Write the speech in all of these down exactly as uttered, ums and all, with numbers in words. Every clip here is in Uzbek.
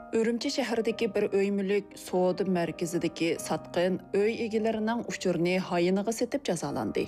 Ürümçi şəhərdəki bir öy mülk soğudu mərkəzidəki satqın öy egilərinin uçurunu hayınığı setib cazalandı.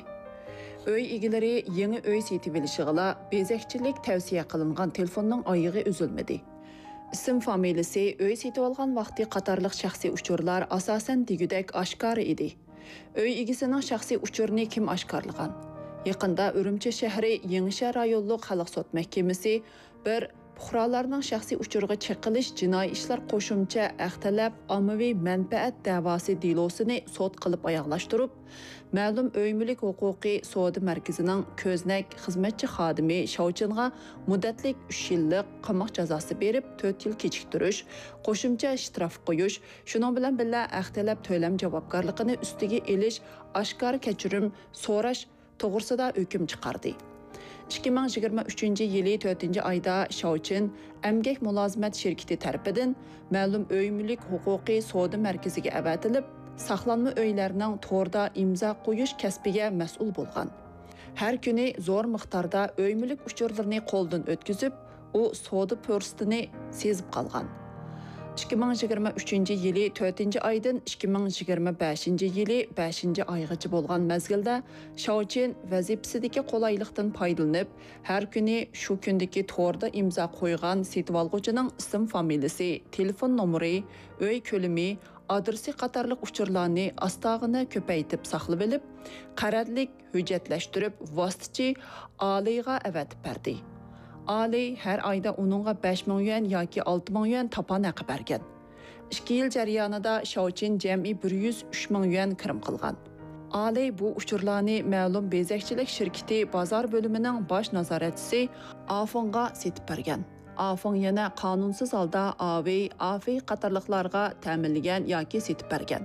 Öy egiləri yeni öy setib elişiğila bezəkçilik təvsiyə qılınğan telefonun ayığı üzülmədi. İsim familiyası öy setib alğan vaxtı qatarlıq şəxsi uçurlar asasən digüdək aşkar idi. Öy egisinin şəxsi uçurunu kim aşkarlıqan? Yaqında Ürümçi şəhəri Yenişehir rayonluq Xalq Sot Məhkəməsi bir puxralarning şəxsi uçurğa çeqilish jinoiy ishlar qo'shimcha aqtalab ommaviy manfaat da'vosi delosini sud qilib oyoqlashtirib, ma'lum uy mulk huquqiy sudi markazining ko'znak xizmatchi xodimi Shovchinga muddatlik uch yillik qamoq jazosi berib, to'rt yil kechiktirish, qo'shimcha shtraf qo'yish, shuning bilan birga aqtalab to'lam javobgarligini ustiga elish, oshkor kechirim so'rash to'g'risida hukm chiqardi. ikki ming yigirma uchinchi yili to'rtinchi oyda Shovchin Əmgək Mülazimat şirkəti tərəfindən ma'lum uy mulk huquqiy sodi markaziga avatilib, saqlanma uylarning to'rda imzo qo'yish kasbiga mas'ul bo'lgan. Har kuni zo'r miqdorda uy mulk uchurlarini qo'ldan o'tkazib, u sodi fursatini sezib qolgan. ikki ming yigirma uchinchi yili to'rtinchi oydan ikki ming yigirma beshinchi yili beshinchi oygacha bo'lgan mezgilda Shovchin vazifasidagi qulaylikdan foydalanib, har kuni shu kundagi to'rda imzo qo'ygan setib olg'uchining ism familiyasi, telefon nomeri, uy ko'lami, adresi qatorliq uchurlarni astag'ini ko'paytib saqlab olib, qaradlik hujjatlashtirib, vositachi Aliga avatib berdi. Ali her ayda onunğa besh ming yuan yoki olti ming yuan tapan haqi bergan. ikki yil jarayonida Shovchin jami bir yuz uch ming yuan kirim qilgan. Ali bu uchurlarni ma'lum bezakchilik shirkati bozor bo'limining bosh nazoratchisi Afonga setib bergan. Afon yana qonunsiz holda Avi, Afi qatorliqlarga ta'minlagan yoki setib bergan.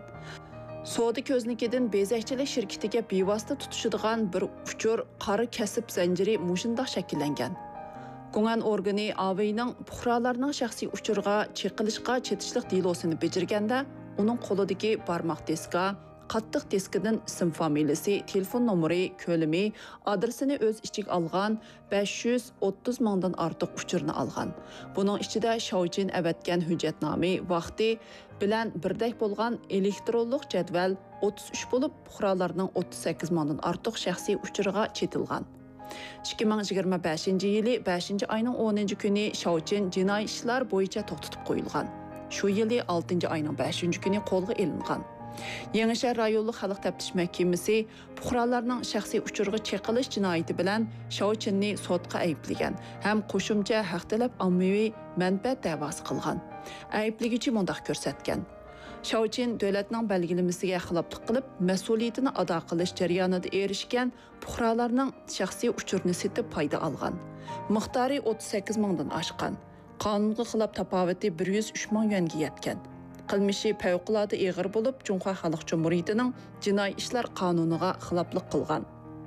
Soda ko'znikidan bezakchilik shirkatiga bevosita tutishadigan bir uchur qora kasb zanjiri mushundoq shakllangan. Qongan organi Avining puxralarning shaxsiy uchurga cheqilishga chetishlik delosini bejirganda, uning qo'lidagi barmoq diska, qattiq diskidan ism familiyasi, telefon nomeri, ko'lami, adresini o'z ichiga olgan besh yuz o'ttiz mingdan ortiq uchurni olgan. Buning ichida Shovchin avatgan hujjatnoma vaqti bilan birdak bo'lgan elektronlik jadval o'ttiz uch bo'lib, puxralarning o'ttiz sakkiz mingdan ortiq shaxsiy uchurga chetilgan. ikki ming yigirma beshinchi yili beshinchi oyning o'ninchi kuni Shovchin jinoiy ishlar bo'yicha to'xtatib qo'yilgan. Shu yili oltinchi oyning beshinchi kuni qo'lga olingan. Yenişehir rayonluq Xalq Taftish Məhkəməsi puxralarning shaxsiy uchurga cheqilish jinoyati bilan Shovchinni sudga ayblagan, ham qo'shimcha haq talab ommaviy manfaat da'vosi qilgan. Ayblig'ichi mundaq ko'rsatgan. Shovchin davlatning belgilamasiga xiloflik qilib, mas'uliyatini ado qilish jarayonida erishgan puxralarning shaxsiy uchurini setib foyda olgan. Miqdori o'ttiz sakkiz mingdan oshgan. Qonunga xilof tafovati bir yuz uch ming yuanga yetgan. Qilmishi favqulodda og'ir bo'lib, Jumhur Xalq Jumhuriyatining jinoiy ishlar qonuniga xiloflik qilgan.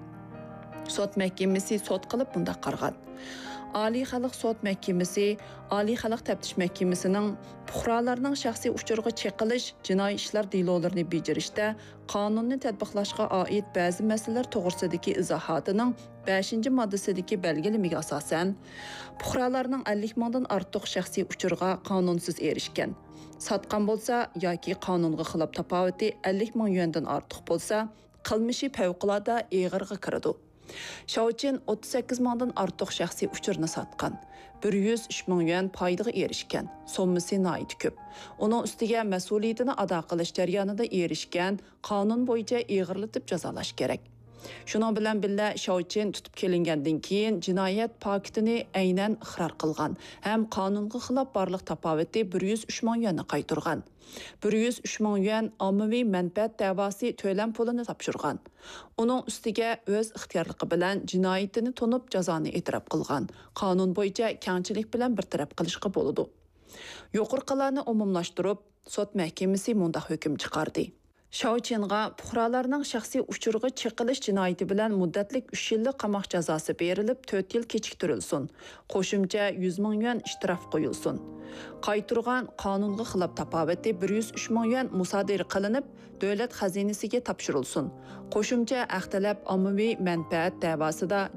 Sud mahkamasi sud qilib bunda qargan. Oliy Xalq Sud Məhkəməsi, Oliy Xalq Taftish Məhkəməsinin puxralarning shaxsiy uchurga cheqilish jinoiy ishlar delolarini bejirishda qonunni tatbiqlashga oid ba'zi masalalar to'g'risidagi izohotining beshinchi moddasidagi belgilamiga asosan puxralarning ellik mingdan ortiq shaxsiy uchurga qonunsiz erishgan. Sotgan bo'lsa yoki qonunga xilof tafovati ellik ming yuandan ortiq bo'lsa, qilmishi favqulodda og'irga kiradi. Shovchin o'ttiz sakkiz mingdan ortiq shaxsiy uchurni sotgan. bir yuz uch ming yuan foydaga erishgan. Sommasi nihoyat ko'p. Uning ustiga mas'uliyatini ado qilish jarayonida erishgan, qonun bo'yicha og'irlatib jazolash kerak. Shuning bilan birga Shovchin tutib kelingandan keyin jinoyat paketini aynan iqror qilgan, ham qonunga xilof barliq tafovati bir yuz uch ming yuanni qaytargan. bir yuz uch ming yuan ommaviy manfaat da'vosi to'lam pulini topshirgan. Uning ustiga o'z ixtiyorligi bilan jinoyatini tunib jazoni e'tirof qilgan. Qonun bo'yicha kengchilik bilan bartaraf qilishga bo'ladi. Yuqorqilarni umumlashtirib, sud mahkamasi mundaq hukm chiqardi. Shovchinga puxralarning shaxsiy uchurga cheqilish jinoyati bilan muddatlik uch yillik qamoq jazosi berilib, to'rt yil kechiktirilsin. Qo'shimcha yuz ming yuan ishtirof qo'yilsin. Qayturgan qonunga xilof tafovati bir yuz uch ming yuan musodir qilinib, davlat xazinasiga topshirilsin. Qo'shimcha aqtalab ommaviy manfaat da'vosida